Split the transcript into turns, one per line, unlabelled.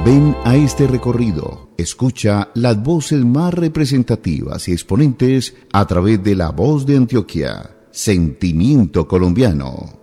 Ven a este recorrido, escucha las voces más representativas y exponentes a través de La Voz de Antioquia, Sentimiento Colombiano.